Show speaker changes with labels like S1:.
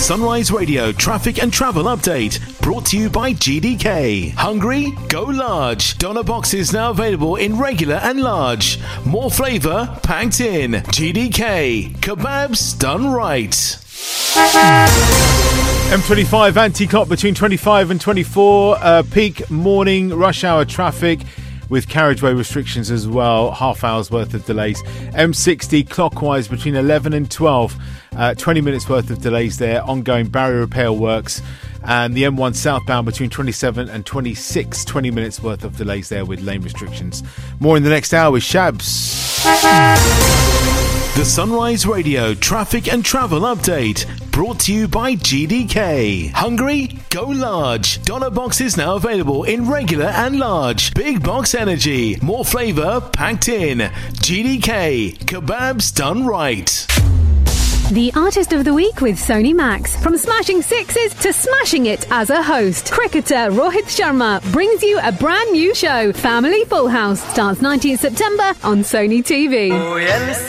S1: Sunrise Radio traffic and travel update brought to you by GDK. Hungry? Go large. Doner boxes now available in regular and large. More flavour packed in. GDK. Kebabs done right.
S2: M25 anti-clock between 25 and 24. Peak morning rush hour traffic with carriageway restrictions as well. Half hour's worth of delays. M60 clockwise between 11 and 12. 20 minutes worth of delays there. Ongoing barrier repair works. And the M1 southbound between 27 and 26. 20 minutes worth of delays there with lane restrictions. More in the next hour with Shabs.
S1: The Sunrise Radio traffic and travel update brought to you by GDK. Hungry? Go large. Doner boxes now available in regular and large. Big box energy. More flavour packed in. GDK. Kebabs done right.
S3: The Artist of the Week with Sony Max. From smashing sixes to smashing it as a host, cricketer Rohit Sharma brings you a brand new show. Family Full House starts 19th September on Sony TV.